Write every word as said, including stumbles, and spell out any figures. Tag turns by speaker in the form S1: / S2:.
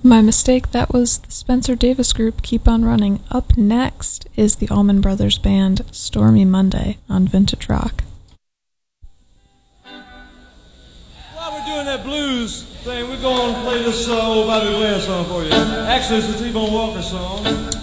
S1: My mistake, that was the Spencer Davis Group, Keep on Running. Up next is the Allman Brothers Band, Stormy Monday, on Vintage Rock.
S2: While we're doing that blues thing, we're going to play this uh, old Bobby Blair song for you. Actually, it's a T-Bone Walker song.